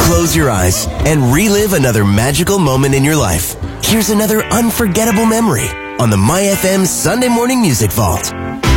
Close your eyes and relive another magical moment in your life. Here's another unforgettable memory on the My FM Sunday Morning Music Vault.